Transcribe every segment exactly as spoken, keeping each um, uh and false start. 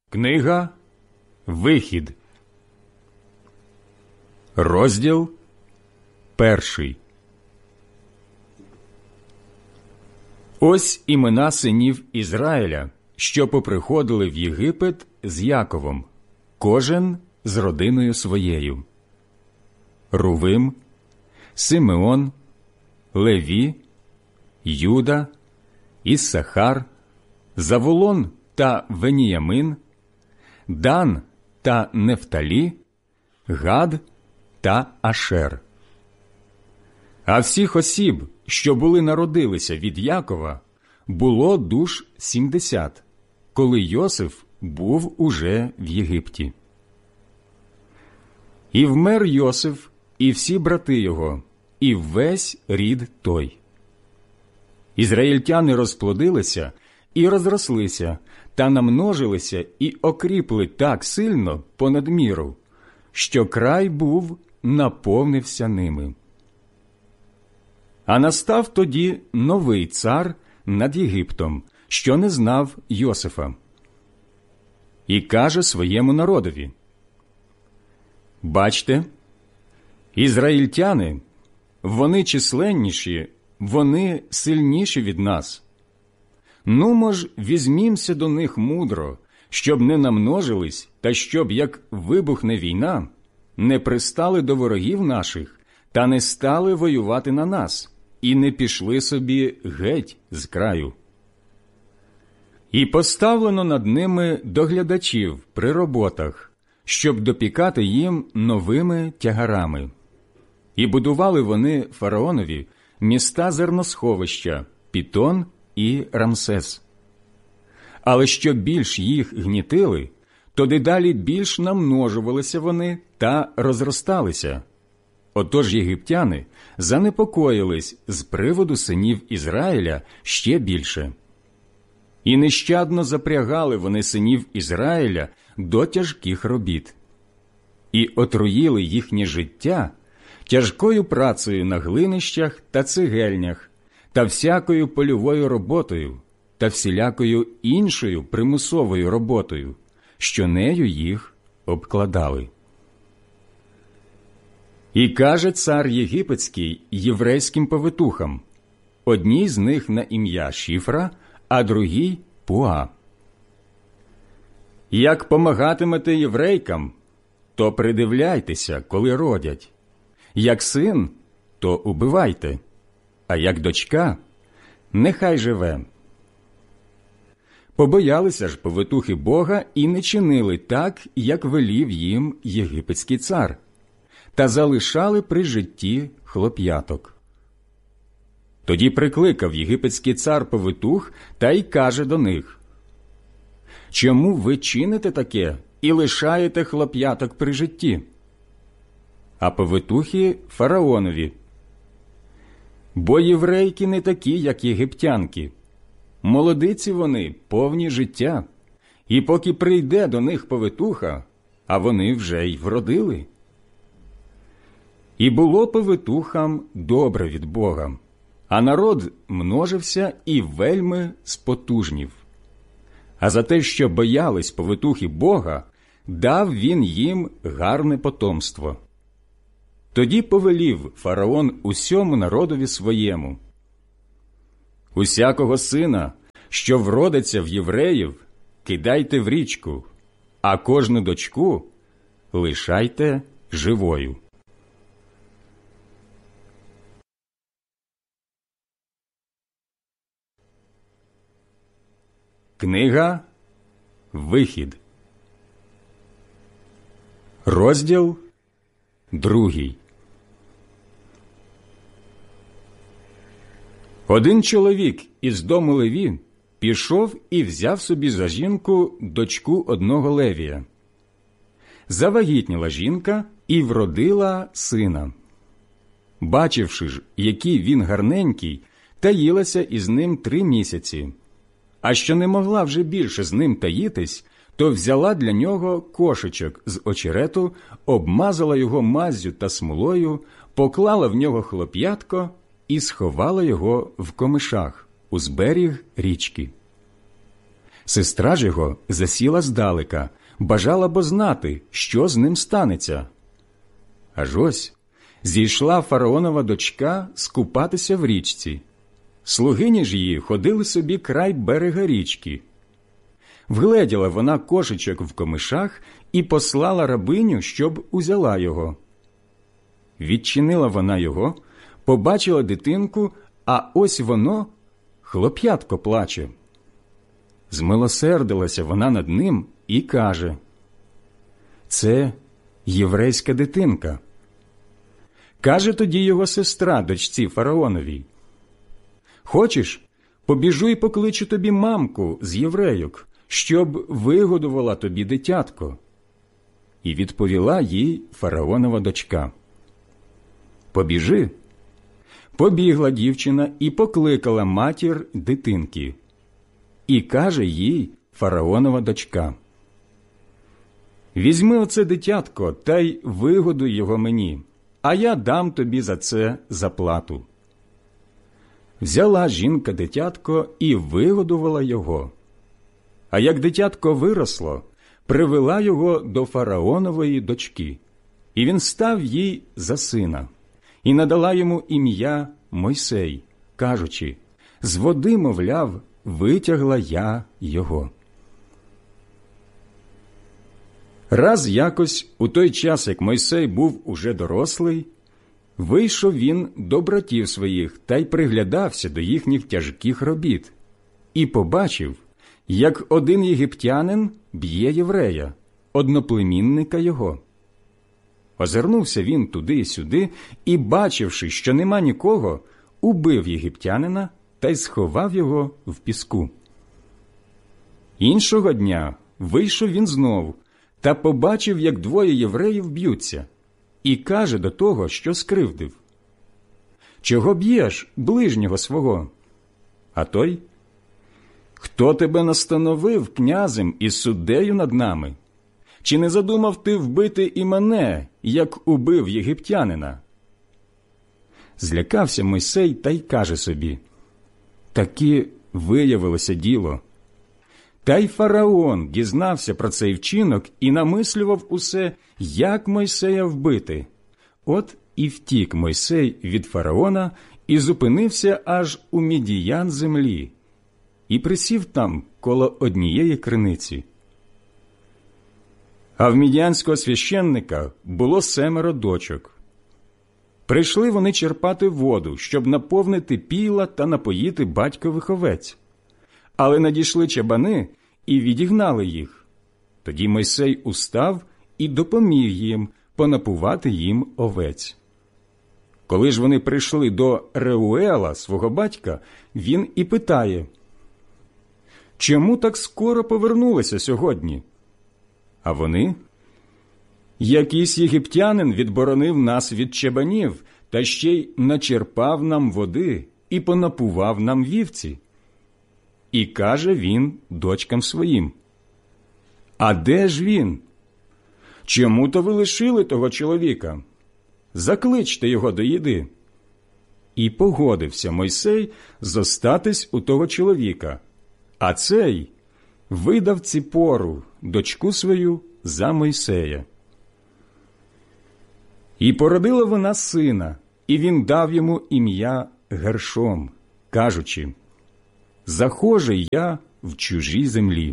Книга Вихід, розділ перший. Ось імена синів Ізраїля, що поприходили в Єгипет з Яковом, кожен з родиною своєю: Рувим, Симеон, Леві, Юда, Іссахар, Завулон та Веніямин, Дан та Нефталі, Гад та Ашер. А всіх осіб, що були народилися від Якова, було душ сімдесят, коли Йосиф був уже в Єгипті. І вмер Йосиф, і всі брати його, і весь рід той. Ізраїльтяни розплодилися і розрослися, та намножилися і окріпли так сильно понад міру, що край був наповнився ними. А настав тоді новий цар над Єгиптом, що не знав Йосифа. І каже своєму народові: «Бачте, ізраїльтяни, вони численніші, вони сильніші від нас. Нумо ж візьмімся до них мудро, щоб не намножились, та щоб, як вибухне війна, не пристали до ворогів наших, та не стали воювати на нас, і не пішли собі геть з краю. І поставлено над ними доглядачів при роботах, щоб допікати їм новими тягарами. І будували вони фараонові міста зерносховища Пітон і Рамсес. Але що більш їх гнітили, то дедалі більш намножувалися вони та розросталися. Отож єгиптяни занепокоїлись з приводу синів Ізраїля ще більше. І нещадно запрягали вони синів Ізраїля до тяжких робіт. І отруїли їхнє життя тяжкою працею на глинищах та цегельнях, та всякою польовою роботою, та всілякою іншою примусовою роботою, що нею їх обкладали. І каже цар єгипетський єврейським повитухам, одній з них на ім'я Шифра, а другій – Пуа: «Як помагатимете єврейкам, то придивляйтеся, коли родять. Як син, то убивайте, а як дочка, нехай живе». Побоялися ж повитухи Бога і не чинили так, як велів їм єгипетський цар, та залишали при житті хлоп'яток. Тоді прикликав єгипетський цар повитух та й каже до них: «Чому ви чините таке і лишаєте хлоп'яток при житті?» А повитухи фараонові: «Бо єврейки не такі, як єгиптянки. Молодиці вони повні життя, і поки прийде до них повитуха, а вони вже й вродили». І було повитухам добре від Бога, а народ множився і вельми спотужнів. А за те, що боялись повитухи Бога, дав він їм гарне потомство. Тоді повелів фараон усьому народові своєму: «Усякого сина, що вродиться в євреїв, кидайте в річку, а кожну дочку лишайте живою». Книга Вихід, розділ другий. Один чоловік із дому Леві пішов і взяв собі за жінку дочку одного Левія. Завагітніла жінка і вродила сина. Бачивши ж, який він гарненький, таїлася із ним три місяці. А що не могла вже більше з ним таїтись, то взяла для нього кошечок з очерету, обмазала його маззю та смолою, поклала в нього хлоп'ятко і сховала його в комишах, узберіг річки. Сестра ж його засіла здалека, бажала бо знати, що з ним станеться. Аж ось зійшла фараонова дочка скупатися в річці. Слугині ж її ходили собі край берега річки. Вгледіла вона кошечок в комишах і послала рабиню, щоб узяла його. Відчинила вона його, побачила дитинку, а ось воно, хлоп'ятко, плаче. Змилосердилася вона над ним і каже: «Це єврейська дитинка». Каже тоді його сестра дочці фараоновій: «Хочеш, побіжу і покличу тобі мамку з єврейок, щоб вигодувала тобі дитятко». І відповіла їй фараонова дочка: «Побіжи». Побігла дівчина і покликала матір дитинки. І каже їй фараонова дочка: «Візьми оце дитятко та й вигодуй його мені, а я дам тобі за це заплату». Взяла жінка дитятко і вигодувала його. А як дитятко виросло, привела його до фараонової дочки, і він став їй за сина, і надала йому ім'я Мойсей, кажучи: «З води, мовляв, витягла я його». Раз якось, у той час, як Мойсей був уже дорослий, вийшов він до братів своїх та й приглядався до їхніх тяжких робіт, і побачив, як один єгиптянин б'є єврея, одноплемінника його. Озирнувся він туди й сюди, і, бачивши, що нема нікого, убив єгиптянина та й сховав його в піску. Іншого дня вийшов він знов та побачив, як двоє євреїв б'ються, і каже до того, що скривдив: «Чого б'єш ближнього свого?» А той: «Хто тебе настановив князем і суддею над нами? Чи не задумав ти вбити і мене, як убив єгиптянина?» Злякався Мойсей та й каже собі: «Таки виявилося діло». Та й фараон дізнався про цей вчинок і намислював усе, як Мойсея вбити. От і втік Мойсей від фараона і зупинився аж у Мідіян землі, і присів там коло однієї криниці. А в мідіянського священника було семеро дочок. Прийшли вони черпати воду, щоб наповнити піла та напоїти батькових овець. Але надійшли чабани і відігнали їх. Тоді Мойсей устав і допоміг їм понапувати їм овець. Коли ж вони прийшли до Реуела, свого батька, він і питає: «Чому так скоро повернулися сьогодні?» А вони: «Якийсь єгиптянин відборонив нас від чабанів, та ще й начерпав нам води і понапував нам вівці». І каже він дочкам своїм: «А де ж він? Чому-то ви лишили того чоловіка? Закличте його до їди». І погодився Мойсей зостатись у того чоловіка, а цей видав Ціпору, дочку свою, за Мойсея. І породила вона сина, і він дав йому ім'я Гершом, кажучи: «Захожий я в чужій землі».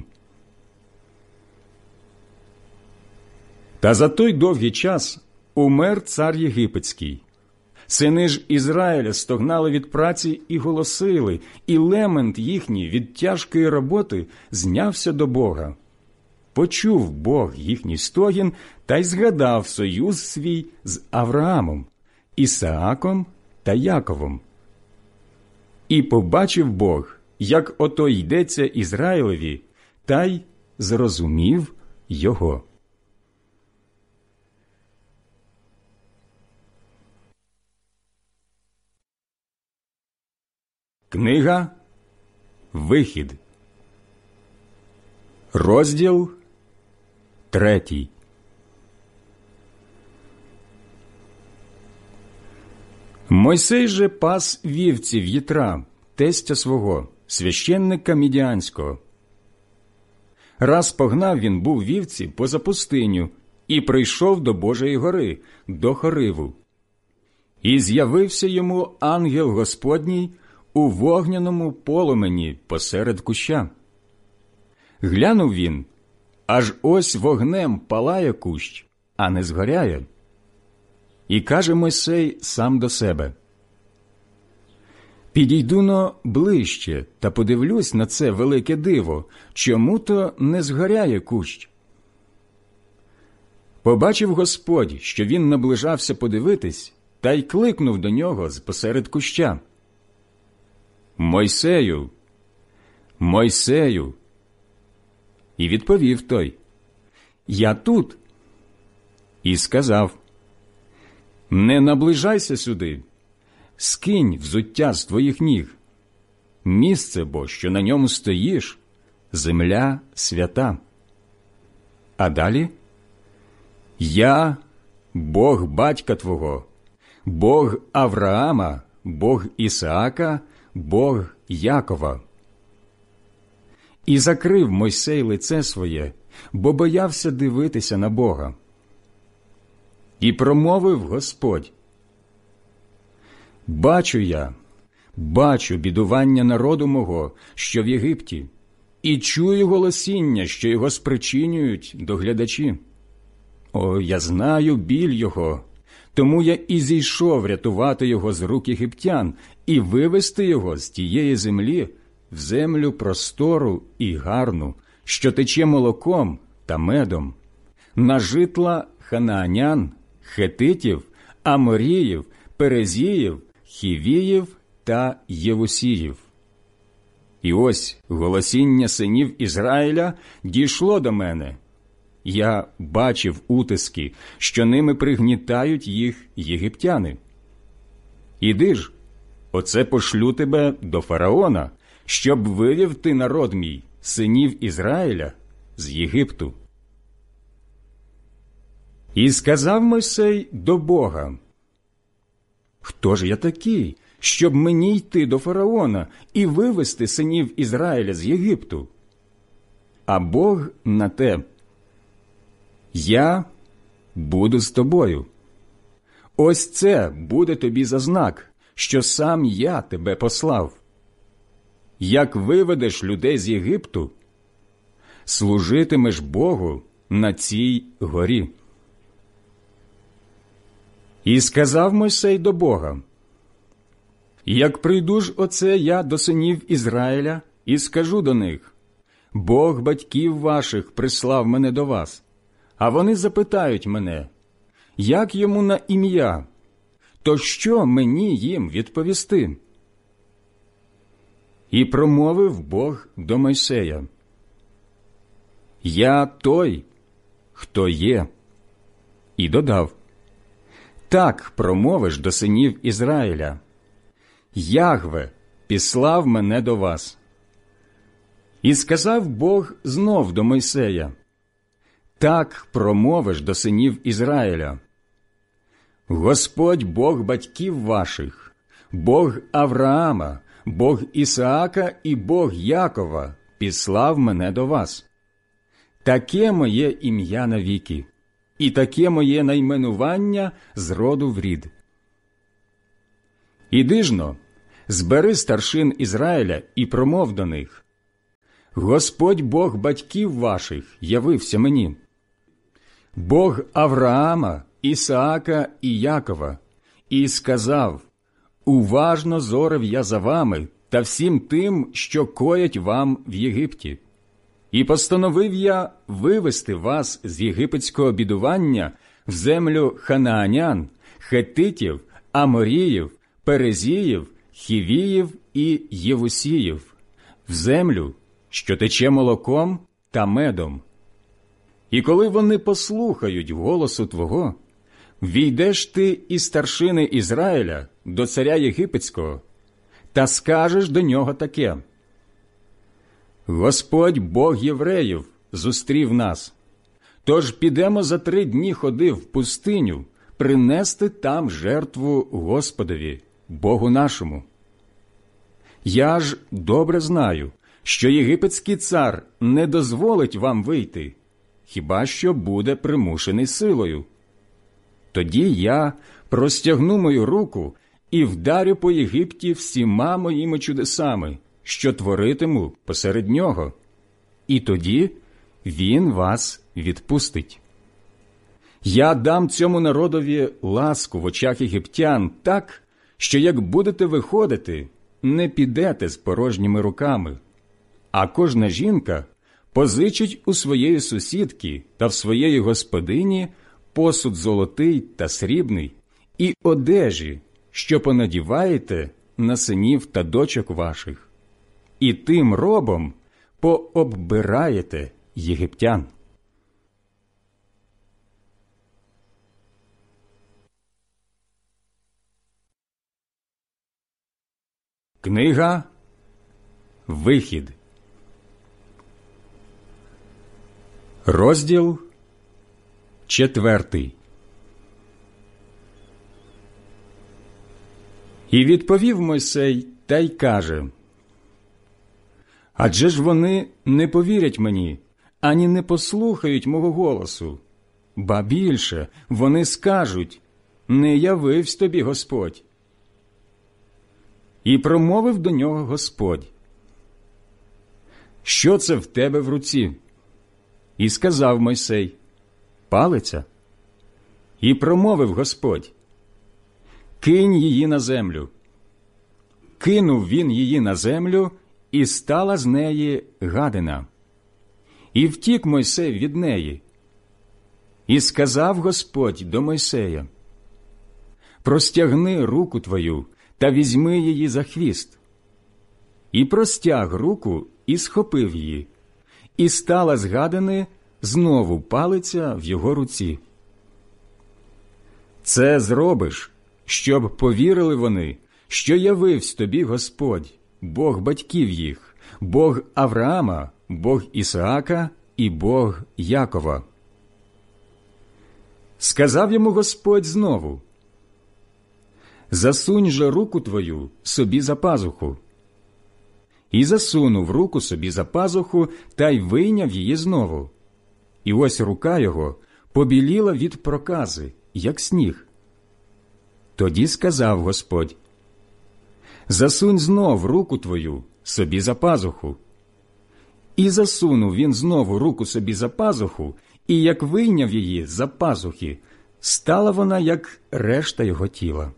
Та за той довгий час умер цар єгипетський. Сини ж Ізраїля стогнали від праці і голосили, і лемент їхній від тяжкої роботи знявся до Бога. Почув Бог їхній стогін та й згадав союз свій з Авраамом, Ісааком та Яковом. І побачив Бог, як ото йдеться Ізраїлеві, та й зрозумів його. Книга Вихід, розділ третій. Мойсей же пас вівців Єтра, тестя свого, священника Мідіанського. Раз погнав він був вівці поза пустиню і прийшов до Божої гори, до Хориву. І з'явився йому ангел Господній у вогняному полумені посеред куща. Глянув він, аж ось вогнем палає кущ, а не згоряє. І каже Мойсей сам до себе: «Підійду-но ближче та подивлюсь на це велике диво, чому-то не згоряє кущ». Побачив Господь, що він наближався подивитись, та й кликнув до нього з посеред куща: «Мойсею! Мойсею!» І відповів той: «Я тут». І сказав: «Не наближайся сюди, скинь взуття з твоїх ніг. Місце бо, що на ньому стоїш, земля свята». А далі: «Я, Бог батька твого, Бог Авраама, Бог Ісаака, Бог Якова». І закрив Мойсей лице своє, бо боявся дивитися на Бога. І промовив Господь: «Бачу я, бачу бідування народу мого, що в Єгипті, і чую голосіння, що його спричинюють доглядачі. О, я знаю біль його, тому я і зійшов рятувати його з рук єгиптян і вивести його з тієї землі в землю простору і гарну, що тече молоком та медом, на житла ханаанян, хетитів, аморіїв, перезіїв, хівіїв та євусіїв». І ось голосіння синів Ізраїля дійшло до мене. Я бачив утиски, що ними пригнітають їх єгиптяни. Іди ж, оце пошлю тебе до фараона, щоб вивів ти народ мій, синів Ізраїля, з Єгипту. І сказав Мойсей до Бога: «Хто ж я такий, щоб мені йти до фараона і вивести синів Ізраїля з Єгипту?» А Бог на те: «Я буду з тобою. Ось це буде тобі за знак, що сам я тебе послав. Як виведеш людей з Єгипту, служитимеш Богу на цій горі». І сказав Мойсей до Бога: «Як прийду ж оце я до синів Ізраїля і скажу до них: Бог батьків ваших прислав мене до вас, а вони запитають мене: як йому на ім'я, то що мені їм відповісти?» І промовив Бог до Мойсея: «Я той, хто є». І додав: «Так промовиш до синів Ізраїля: Ягве післав мене до вас». І сказав Бог знов до Мойсея: «Так промовиш до синів Ізраїля: Господь Бог батьків ваших, Бог Авраама, Бог Ісаака і Бог Якова післав мене до вас. Таке моє ім'я навіки, і таке моє найменування з роду в рід. Іди ж-но, збери старшин Ізраїля і промов до них: Господь Бог батьків ваших явився мені, Бог Авраама, Ісаака і Якова, і сказав: уважно зорив я за вами та всім тим, що коять вам в Єгипті. І постановив я вивести вас з єгипетського бідування в землю ханаанян, хетитів, аморіїв, перезіїв, хівіїв і євусіїв, в землю, що тече молоком та медом. І коли вони послухають голосу Твого, війдеш ти із старшини Ізраїля до царя єгипетського та скажеш до нього таке: Господь Бог євреїв зустрів нас, тож підемо за три дні ходи в пустиню принести там жертву Господові, Богу нашому. Я ж добре знаю, що єгипетський цар не дозволить вам вийти, хіба що буде примушений силою. Тоді я простягну мою руку і вдарю по Єгипті всіма моїми чудесами, що творитиму посеред нього, і тоді він вас відпустить. Я дам цьому народові ласку в очах єгиптян так, що як будете виходити, не підете з порожніми руками, а кожна жінка позичить у своєї сусідки та в своєї господині посуд золотий та срібний і одежі, що понадіваєте на синів та дочок ваших, і тим робом пооббираєте єгиптян. Книга Вихід, розділ четвертий. І відповів Мойсей та й каже: «Адже ж вони не повірять мені, ані не послухають мого голосу. Ба більше, вони скажуть: не явивсь тобі Господь». І промовив до нього Господь: «Що це в тебе в руці?» І сказав Мойсей: «Палиця». І промовив Господь: «Кинь її на землю». Кинув він її на землю, і стала з неї гадина. І втік Мойсей від неї. І сказав Господь до Мойсея: «Простягни руку твою та візьми її за хвіст». І простяг руку і схопив її, і стала з гадини знову палиця в його руці. «Це зробиш, щоб повірили вони, що явився тобі Господь, Бог батьків їх, Бог Авраама, Бог Ісаака і Бог Якова». Сказав йому Господь знову: «Засунь же руку твою собі за пазуху». І засунув руку собі за пазуху та й вийняв її знову. І ось рука його побіліла від прокази, як сніг. Тоді сказав Господь: «Засунь знов руку твою собі за пазуху». І засунув він знову руку собі за пазуху, і як вийняв її за пазухи, стала вона, як решта його тіла.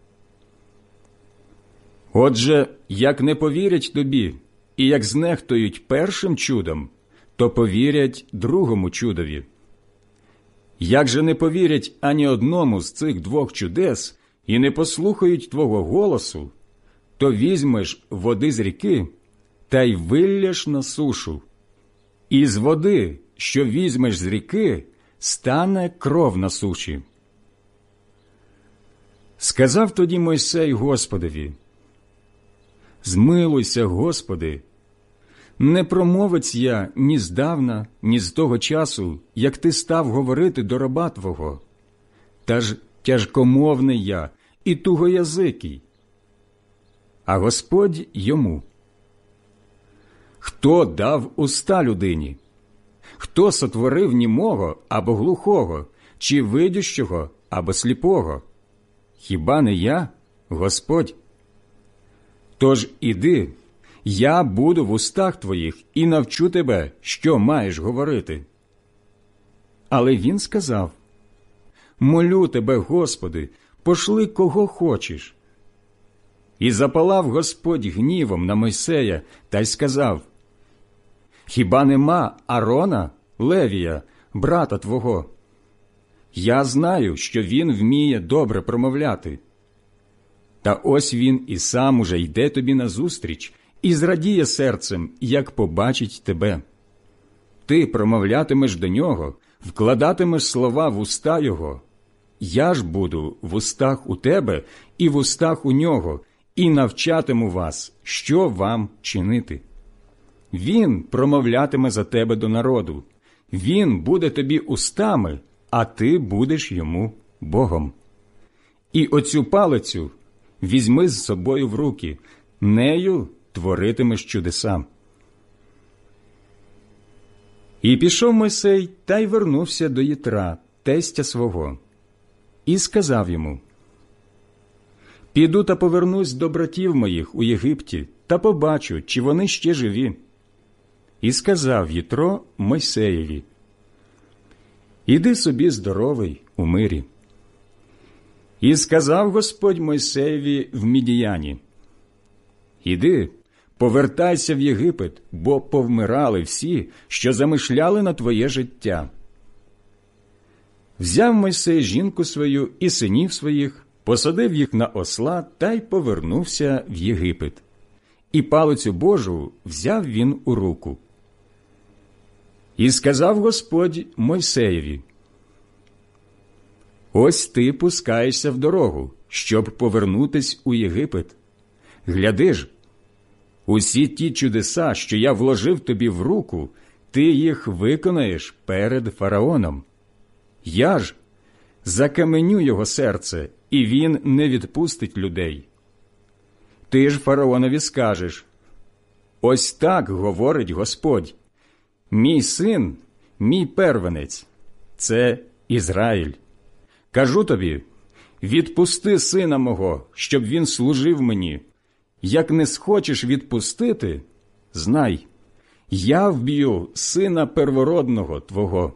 Отже, як не повірять тобі, і як знехтують першим чудом, то повірять другому чудові. Як же не повірять ані одному з цих двох чудес і не послухають твого голосу, то візьмеш води з ріки та й вилляш на сушу. І з води, що візьмеш з ріки, стане кров на суші. Сказав тоді Мойсей Господові: «Змилуйся, Господи, не промовець я ні здавна, ні з того часу, як ти став говорити до раба твого. Та ж тяжкомовний я і тугоязикий». А Господь йому: «Хто дав уста людині? Хто сотворив німого або глухого, чи видющого або сліпого? Хіба не я, Господь? Тож іди, я буду в устах твоїх і навчу тебе, що маєш говорити». Але він сказав: «Молю тебе, Господи, пошли кого хочеш». І запалав Господь гнівом на Мойсея та й сказав: «Хіба нема Арона, Левія, брата твого? Я знаю, що він вміє добре промовляти. Та ось він і сам уже йде тобі назустріч і зрадіє серцем, як побачить тебе. Ти промовлятимеш до нього, вкладатимеш слова в уста його. Я ж буду в устах у тебе і в устах у нього, і навчатиму вас, що вам чинити. Він промовлятиме за тебе до народу, він буде тобі устами, а ти будеш йому Богом. І оцю палицю візьми з собою в руки, нею творитимеш чудеса». І пішов Мойсей та й вернувся до Єтра, тестя свого, і сказав йому: «Піду та повернусь до братів моїх у Єгипті та побачу, чи вони ще живі». І сказав Єтро Мойсеєві: «Іди собі здоровий у мирі». І сказав Господь Мойсеєві в Мідіяні: «Іди, повертайся в Єгипет, бо повмирали всі, що замишляли на твоє життя». Взяв Мойсей жінку свою і синів своїх, посадив їх на осла та й повернувся в Єгипет. І палицю Божу взяв він у руку. І сказав Господь Мойсеєві: «Ось ти пускаєшся в дорогу, щоб повернутись у Єгипет. Гляди ж, усі ті чудеса, що я вложив тобі в руку, ти їх виконаєш перед фараоном. Я ж закаменю його серце, і він не відпустить людей. Ти ж фараонові скажеш: ось так говорить Господь: мій син, мій первенець, це Ізраїль. Кажу тобі, відпусти сина мого, щоб він служив мені. Як не схочеш відпустити, знай, я вб'ю сина первородного твого».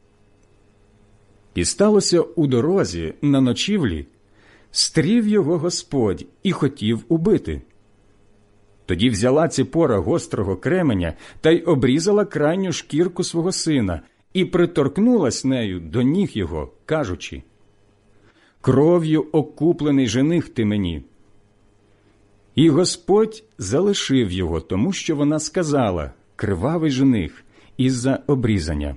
І сталося у дорозі на ночівлі, стрів його Господь і хотів убити. Тоді взяла Ципора гострого кременя та й обрізала крайню шкірку свого сина і приторкнулась нею до ніг його, кажучи: «Кров'ю окуплений жених ти мені». І Господь залишив його, тому що вона сказала: «Кривавий жених» із-за обрізання.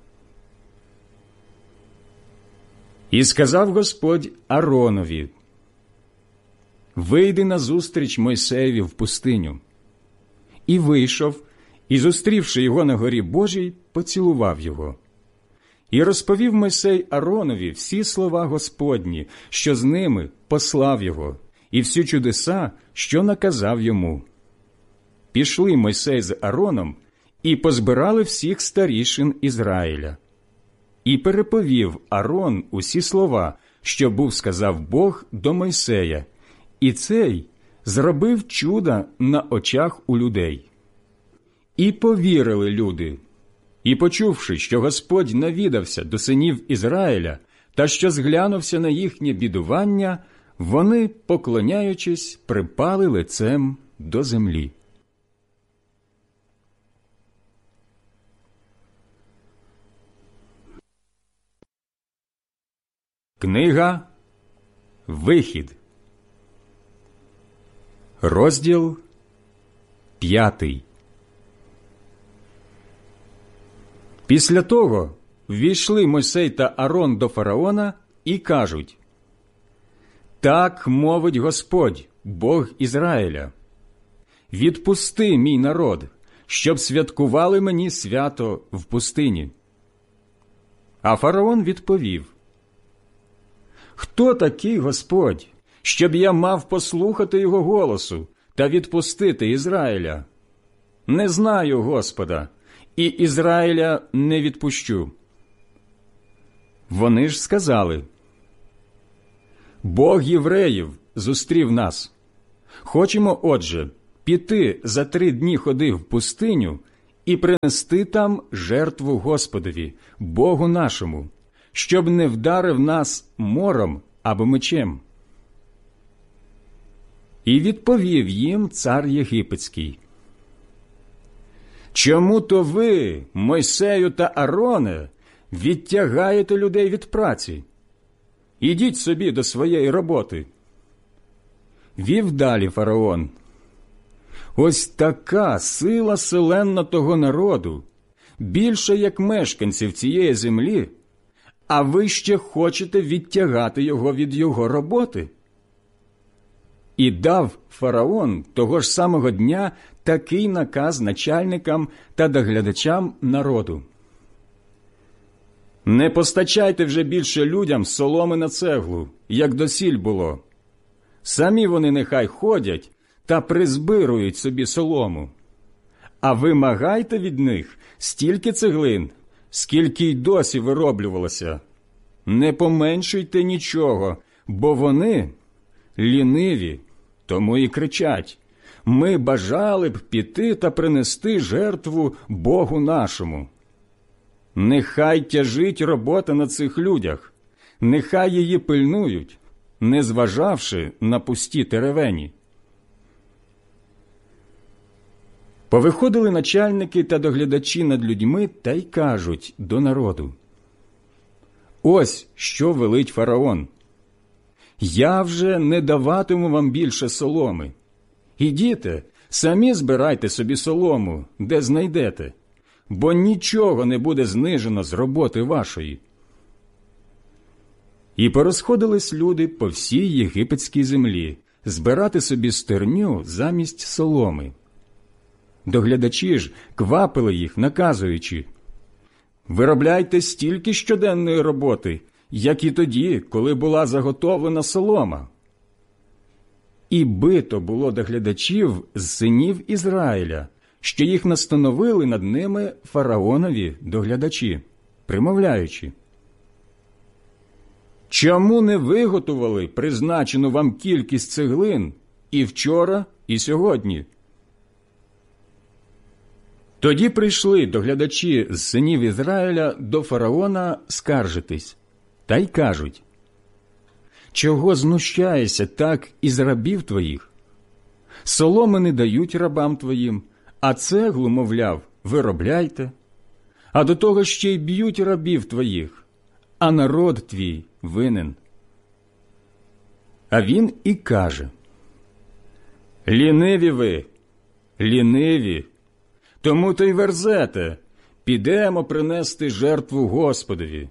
І сказав Господь Ааронові: «Вийди назустріч Мойсеєві в пустиню». І вийшов, і, зустрівши його на горі Божій, поцілував його. І розповів Мойсей Ааронові всі слова Господні, що з ними послав його, і всі чудеса, що наказав йому. Пішли Мойсей з Аароном і позбирали всіх старішин Ізраїля. І переповів Аарон усі слова, що був сказав Бог до Мойсея, і цей зробив чуда на очах у людей. І повірили люди, і, почувши, що Господь навідався до синів Ізраїля та що зглянувся на їхнє бідування, вони, поклоняючись, припали лицем до землі. Книга Вихід, розділ п'ятий. Після того ввійшли Мойсей та Аарон до фараона і кажуть: «Так мовить Господь, Бог Ізраїля: відпусти мій народ, щоб святкували мені свято в пустині». А фараон відповів: «Хто такий Господь, щоб я мав послухати його голосу та відпустити Ізраїля? Не знаю Господа, і Ізраїля не відпущу». Вони ж сказали: «Бог євреїв зустрів нас. Хочемо, отже, піти за три дні ходи в пустиню і принести там жертву Господові, Богу нашому, щоб не вдарив нас мором або мечем». І відповів їм цар єгипетський: «Чому то ви, Мойсею та Аароне, відтягаєте людей від праці? Ідіть собі до своєї роботи». Вів далі фараон: «Ось така сила селенна того народу, більше як мешканців цієї землі, а ви ще хочете відтягати його від його роботи?» І дав фараон того ж самого дня такий наказ начальникам та доглядачам народу: «Не постачайте вже більше людям соломи на цеглу, як досіль було. Самі вони нехай ходять та призбирують собі солому, а вимагайте від них стільки цеглин, скільки й досі вироблювалося. Не поменшуйте нічого, бо вони ліниві, тому і кричать: ми бажали б піти та принести жертву Богу нашому. Нехай тяжить робота на цих людях, нехай її пильнують, не зважавши на пусті теревені. Повиходили начальники та доглядачі над людьми та й кажуть до народу: ось що велить фараон. Я вже не даватиму вам більше соломи. Ідіте, самі збирайте собі солому, де знайдете, бо нічого не буде знижено з роботи вашої. І порозходились люди по всій єгипетській землі збирати собі стерню замість соломи. Доглядачі ж квапили їх, наказуючи: виробляйте стільки щоденної роботи, як і тоді, коли була заготовлена солома. І бито було доглядачів з синів Ізраїля, що їх настановили над ними фараонові доглядачі, примовляючи: чому не виготовили призначену вам кількість цеглин і вчора, і сьогодні? Тоді прийшли доглядачі з синів Ізраїля до фараона скаржитись, та й кажуть: чого знущаєшся так із рабів твоїх? Соломи не дають рабам твоїм, а цеглу, мовляв, виробляйте. А до того ще й б'ють рабів твоїх, а народ твій винен. А він і каже: ліниві ви, ліниві, тому то й верзете, підемо принести жертву Господові.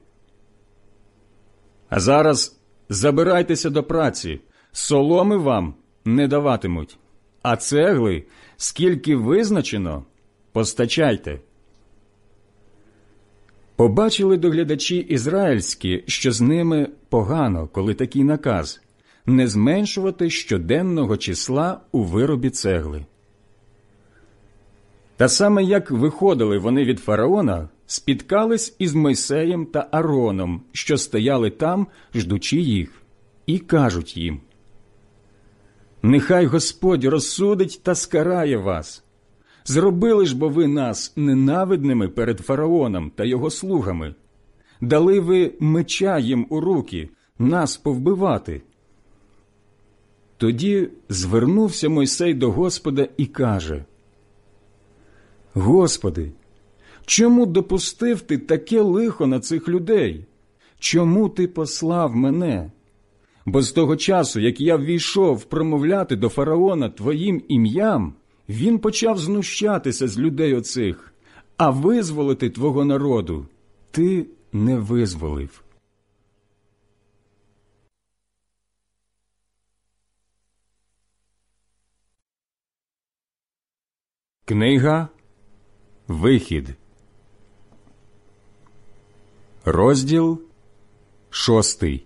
А зараз забирайтеся до праці, соломи вам не даватимуть, а цегли, скільки визначено, постачайте. Побачили доглядачі ізраїльські, що з ними погано, коли такий наказ – не зменшувати щоденного числа у виробі цегли. Та саме як виходили вони від фараона, спіткались із Мойсеєм та Аароном, що стояли там, ждучи їх, і кажуть їм: нехай Господь розсудить та скарає вас. Зробили ж бо ви нас ненавидними перед фараоном та його слугами. Дали ви меча їм у руки, нас повбивати. Тоді звернувся Мойсей до Господа і каже: Господи, чому допустив ти таке лихо на цих людей? Чому ти послав мене? Бо з того часу, як я ввійшов промовляти до фараона твоїм ім'ям, він почав знущатися з людей оцих, а визволити твого народу ти не визволив. Книга Вихід, розділ шостий.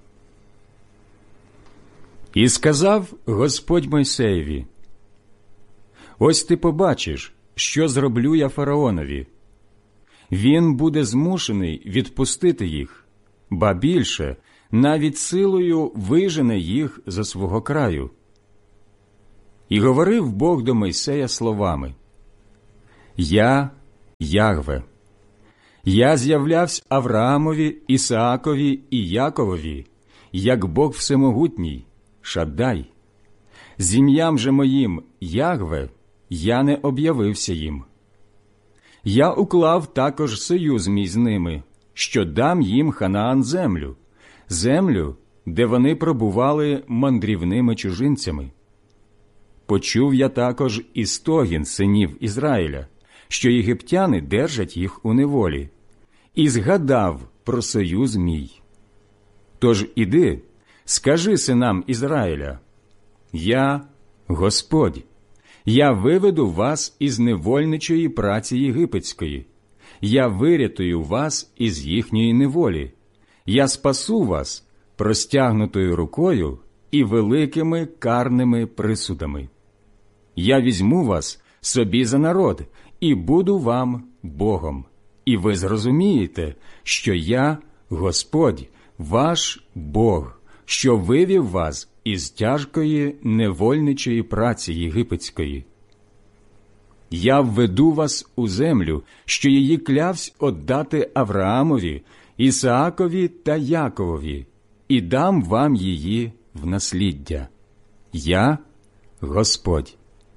І сказав Господь Мойсеєві: ось ти побачиш, що зроблю я фараонові. Він буде змушений відпустити їх, ба більше, навіть силою вижене їх за свого краю. І говорив Бог до Мойсея словами: Я Ягве. Я з'являвся Авраамові, Ісаакові і Яковові, як Бог всемогутній, Шаддай. З ім'ям же моїм Ягве я не об'явився їм. Я уклав також союз мій з ними, що дам їм Ханаан землю, землю, де вони пробували мандрівними чужинцями. Почув я також і стогін синів Ізраїля, що єгиптяни держать їх у неволі, і згадав про союз мій. Тож іди, скажи синам Ізраїля: Я Господь, я виведу вас із невольничої праці єгипетської, я вирятую вас із їхньої неволі, я спасу вас простягнутою рукою і великими карними присудами. Я візьму вас собі за народ, і буду вам Богом. І ви зрозумієте, що я Господь, ваш Бог, що вивів вас із тяжкої невольничої праці єгипетської. Я введу вас у землю, що її клявсь отдати Авраамові, Ісаакові та Яковові, і дам вам її в насліддя. Я Господь.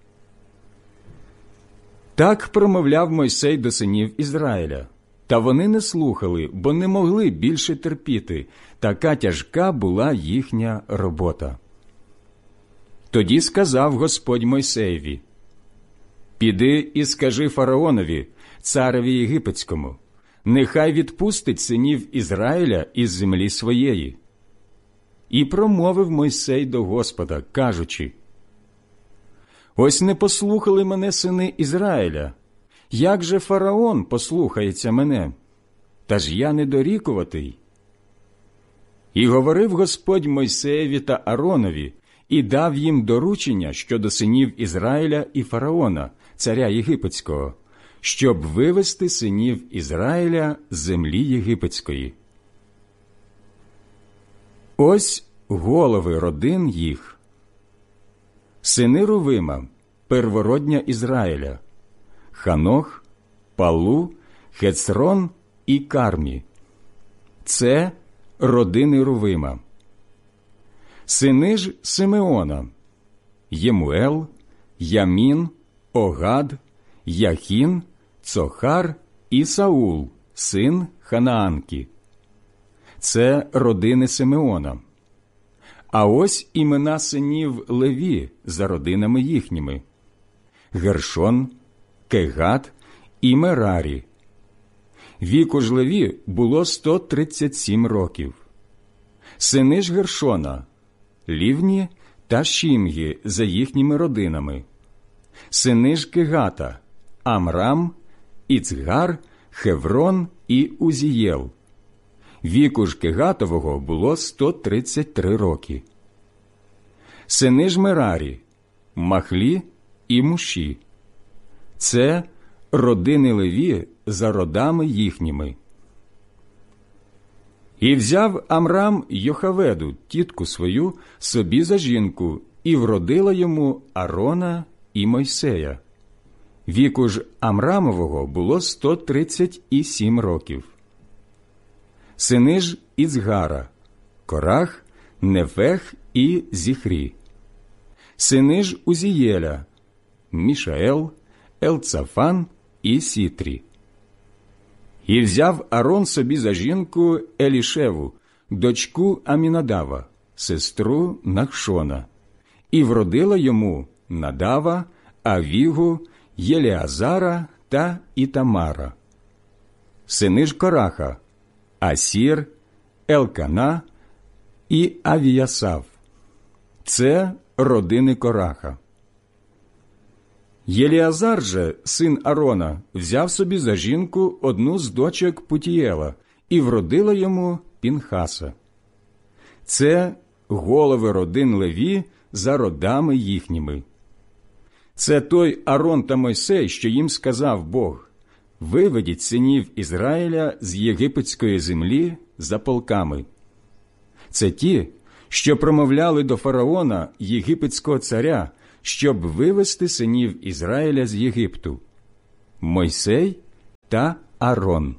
Так промовляв Мойсей до синів Ізраїля. Та вони не слухали, бо не могли більше терпіти. Така тяжка була їхня робота. Тоді сказав Господь Мойсеєві: «Піди і скажи фараонові, цареві єгипетському, нехай відпустить синів Ізраїля із землі своєї». І промовив Мойсей до Господа, кажучи: «Ось не послухали мене сини Ізраїля. Як же фараон послухається мене? Та ж я недорікуватий». І говорив Господь Мойсеєві та Ааронові, і дав їм доручення щодо синів Ізраїля і фараона, царя єгипетського, щоб вивести синів Ізраїля з землі єгипетської. Ось голови родин їх. Сини Рувима, первородня Ізраїля: Ханох, Палу, Хецрон і Кармі. Це родини Рувима. Сини ж Симеона: Ємуел, Ямін, Огад, Яхін, Цохар і Саул, син Ханаанки. Це родини Симеона. А ось імена синів Леві за родинами їхніми: Гершон, Кегат і Мерарі. Віку ж Леві було сто тридцять сім років. Сини ж Гершона: Лівні та Шімгі за їхніми родинами. Сини ж Кегата: Амрам, Іцгар, Хеврон і Узієл. Віку ж Кегатового було сто тридцять три роки. Сини ж Мерарі: Махлі і Муші. Це родини Леві за родами їхніми. І взяв Амрам Йохаведу, тітку свою, собі за жінку, і вродила йому Аарона і Мойсея. Віку ж Амрамового було сто тридцять сім років. Сини ж Іцгара: Корах, Нефех і Зіхрі. Сини ж Узієля: Мішаел, Елцафан і Сітрі. І взяв Аарон собі за жінку Елішеву, дочку Амінадава, сестру Нахшона, і вродила йому Надава, Авігу, Єлеазара та Ітамара. Сини ж Кораха: Асір, Елкана і Авіясав. Це родини Кораха. Єлеазар же, син Аарона, взяв собі за жінку одну з дочок Путієла і вродила йому Пінхаса. Це голови родин Леві за родами їхніми. Це той Аарон та Мойсей, що їм сказав Бог: «Виведіть синів Ізраїля з єгипетської землі за полками». Це ті, що промовляли до фараона, єгипетського царя, щоб вивести синів Ізраїля з Єгипту: Мойсей та Аарон.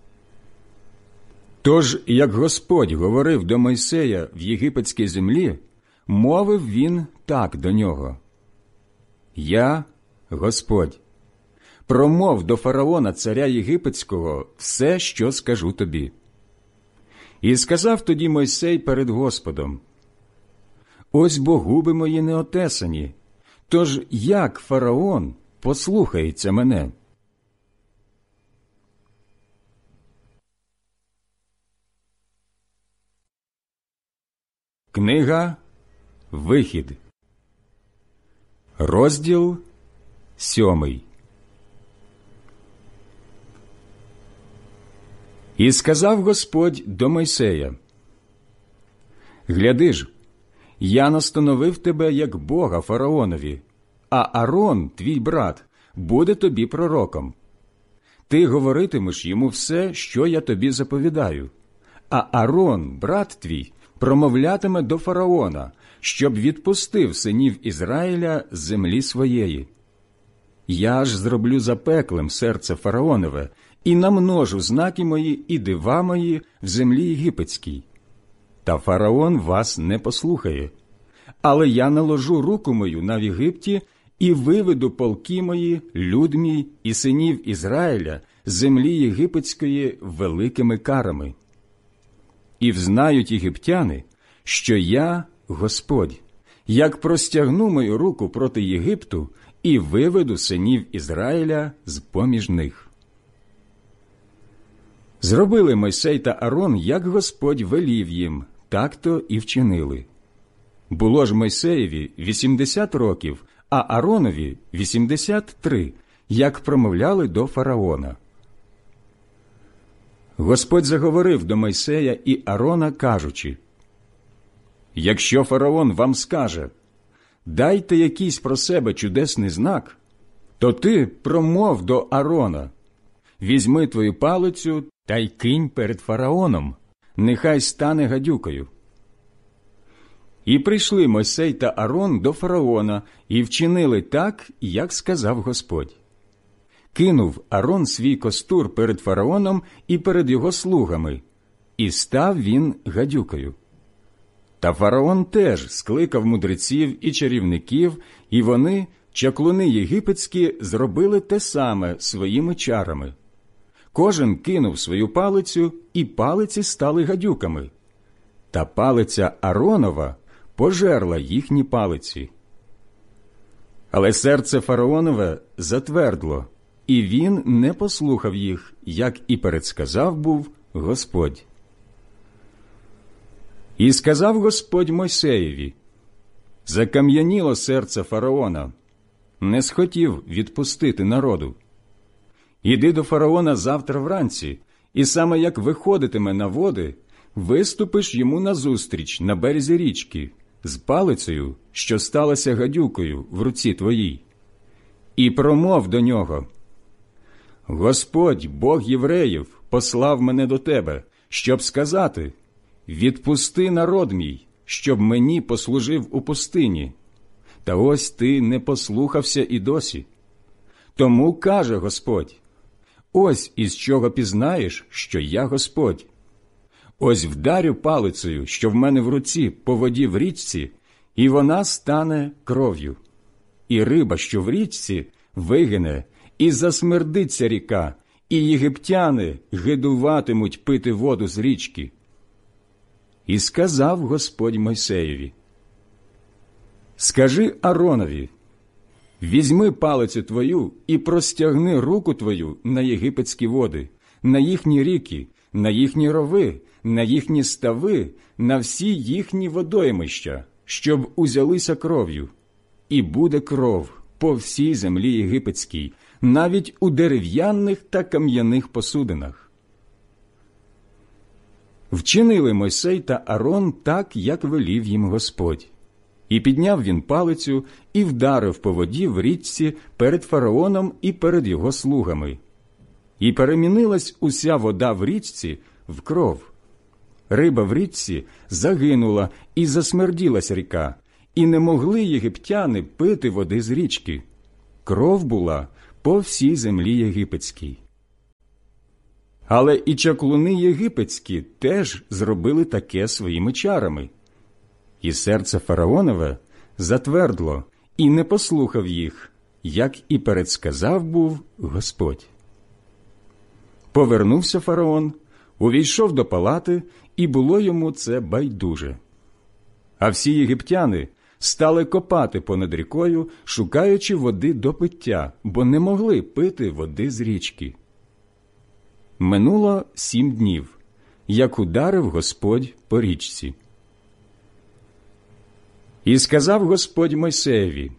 Тож, як Господь говорив до Мойсея в єгипетській землі, мовив він так до нього: «Я, Господь, промов до фараона, царя єгипетського, все, що скажу тобі». І сказав тоді Мойсей перед Господом: «Ось бо губи мої неотесані, тож як фараон послухається мене?» Книга Вихід, розділ сьомий. І сказав Господь до Мойсея: «Гляди ж, я настановив тебе як Бога фараонові, а Аарон, твій брат, буде тобі пророком. Ти говоритимеш йому все, що я тобі заповідаю. А Арон, брат твій, промовлятиме до фараона, щоб відпустив синів Ізраїля з землі своєї. Я ж зроблю запеклим серце фараонове і намножу знаки мої і дива мої в землі єгипетській. Та фараон вас не послухає. Але я наложу руку мою на Єгипті і виведу полки мої, люд мій і синів Ізраїля з землі єгипетської великими карами. І взнають єгиптяни, що я Господь, як простягну мою руку проти Єгипту і виведу синів Ізраїля з-поміж них. Зробили Мойсей та Арон, як Господь велів їм, так-то і вчинили. Було ж Мойсеєві вісімдесят років, а Аронові вісімдесят три, як промовляли до фараона. Господь заговорив до Мойсея і Арона, кажучи: «Якщо фараон вам скаже, дайте якийсь про себе чудесний знак, то ти промов до Арона, візьми твою палицю та й кинь перед фараоном, нехай стане гадюкою». І прийшли Мойсей та Арон до фараона і вчинили так, як сказав Господь. Кинув Арон свій костур перед фараоном і перед його слугами, і став він гадюкою. Та фараон теж скликав мудреців і чарівників, і вони, чаклуни єгипетські, зробили те саме своїми чарами. Кожен кинув свою палицю, і палиці стали гадюками. Та палиця Аронова пожерла їхні палиці. Але серце фараонове затвердло, і він не послухав їх, як і передсказав був Господь. І сказав Господь Мойсеєві: «Закам'яніло серце фараона, не схотів відпустити народу. Іди до фараона завтра вранці, і саме як виходитиме на води, виступиш йому назустріч на березі річки з палицею, що сталася гадюкою в руці твоїй. І промов до нього: Господь, Бог євреїв, послав мене до тебе, щоб сказати: відпусти народ мій, щоб мені послужив у пустині. Та ось ти не послухався і досі. Тому каже Господь: ось із чого пізнаєш, що я Господь. Ось вдарю палицею, що в мене в руці, по воді в річці, і вона стане кров'ю. І риба, що в річці, вигине, і засмердиться ріка, і єгиптяни гидуватимуть пити воду з річки. І сказав Господь Мойсеєві: скажи Аронові: візьми палицю твою і простягни руку твою на єгипетські води, на їхні ріки, на їхні рови, на їхні стави, на всі їхні водоймища, щоб узялися кров'ю. І буде кров по всій землі єгипетській, навіть у дерев'яних та кам'яних посудинах. Вчинили Мойсей та Арон так, як велів їм Господь. І підняв він палицю і вдарив по воді в річці перед фараоном і перед його слугами. І перемінилась уся вода в річці в кров. Риба в річці загинула, і засмерділась ріка, і не могли єгиптяни пити води з річки. Кров була по всій землі єгипетській. Але і чаклуни єгипетські теж зробили таке своїми чарами. І серце фараонове затвердло, і не послухав їх, як і передсказав був Господь. Повернувся фараон, увійшов до палати, і було йому це байдуже. А всі єгиптяни стали копати понад рікою, шукаючи води до пиття, бо не могли пити води з річки. Минуло сім днів, як ударив Господь по річці. І сказав Господь Мойсеєві: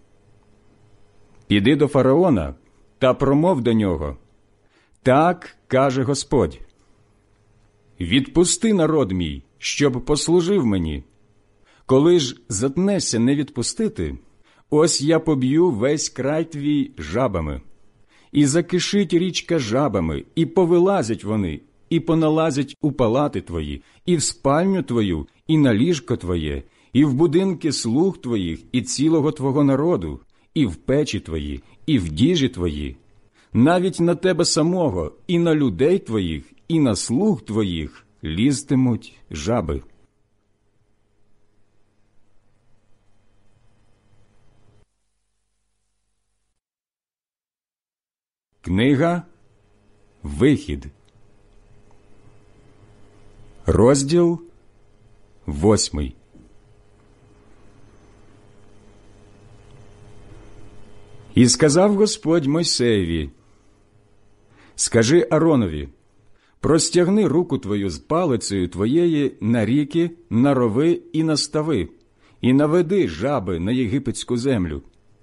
піди до фараона та промов до нього: так каже Господь: відпусти народ мій, щоб послужив мені. Коли ж затнешся не відпустити, ось я поб'ю весь край твій жабами, і закишить річка жабами, і повилазять вони, і поналазять у палати твої, і в спальню твою, і на ліжко твоє, і в будинки слуг твоїх, і цілого твого народу, і в печі твої, і в діжі твої, навіть на тебе самого, і на людей твоїх, і на слуг твоїх лізтимуть жаби. Книга Вихід, розділ восьмий. І сказав Господь Мойсеєві: «Скажи Аронові, простягни руку твою з палицею твоєї на ріки, на рови і на стави, і наведи жаби на єгипетську землю».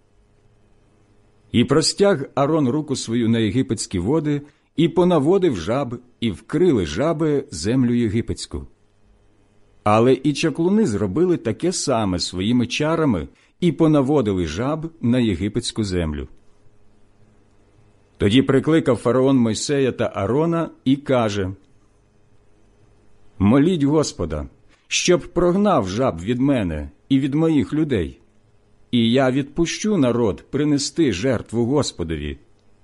І простяг Арон руку свою на єгипетські води, і понаводив жаб, і вкрили жаби землю єгипетську. Але і чаклуни зробили таке саме своїми чарами, і понаводили жаб на єгипетську землю. Тоді прикликав фараон Мойсея та Арона і каже: «Моліть Господа, щоб прогнав жаб від мене і від моїх людей, і я відпущу народ принести жертву Господові».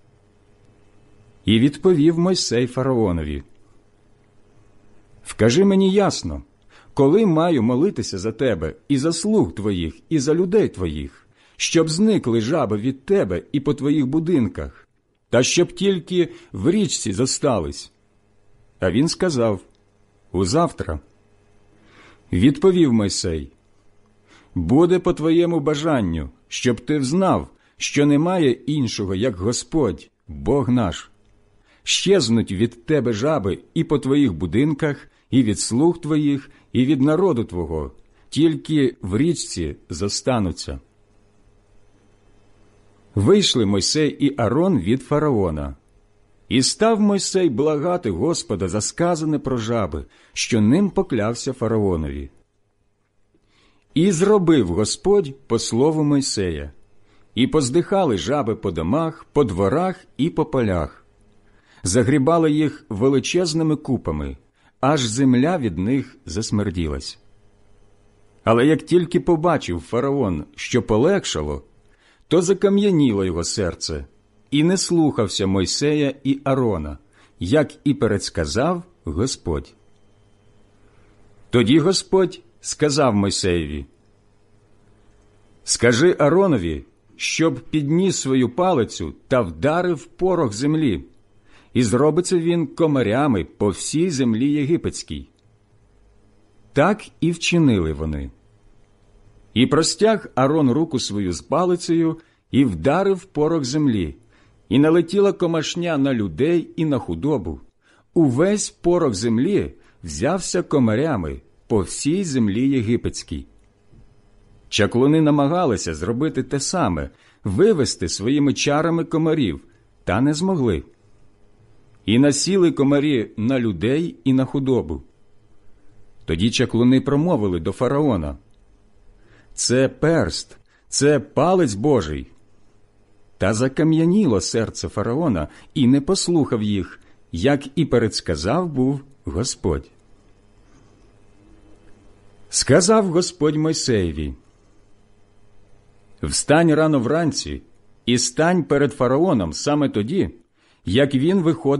І відповів Мойсей фараонові: «Вкажи мені ясно, коли маю молитися за тебе і за слуг твоїх, і за людей твоїх, щоб зникли жаби від тебе і по твоїх будинках, та щоб тільки в річці зостались». А він сказав: «Узавтра». Відповів Мойсей: «Буде по твоєму бажанню, щоб ти взнав, що немає іншого, як Господь, Бог наш. Щезнуть від тебе жаби і по твоїх будинках, і від слуг твоїх, і від народу твого, тільки в річці зостануться». Вийшли Мойсей і Арон від фараона. І став Мойсей благати Господа за сказане про жаби, що ним поклявся фараонові. І зробив Господь по слову Мойсея, і поздихали жаби по домах, по дворах і по полях. Загрібали їх величезними купами, аж земля від них засмерділась. Але як тільки побачив фараон, що полегшало, то закам'яніло його серце, і не слухався Мойсея і Арона, як і передсказав Господь. Тоді Господь сказав Мойсеєві: «Скажи Аронові, щоб підніс свою палицю та вдарив порох землі, і зробиться він комарями по всій землі єгипетській». Так і вчинили вони. І простяг Арон руку свою з палицею і вдарив порох землі, і налетіла комашня на людей і на худобу. Увесь порох землі взявся комарями по всій землі єгипетській. Чаклуни намагалися зробити те саме, вивести своїми чарами комарів, та не змогли. І насіли комарі на людей і на худобу. Тоді чаклуни промовили до фараона: «Це перст, це палець Божий». Та закам'яніло серце фараона, і не послухав їх, як і передсказав був Господь. Сказав Господь Мойсеєві: «Встань рано вранці і стань перед фараоном саме тоді, як він виходить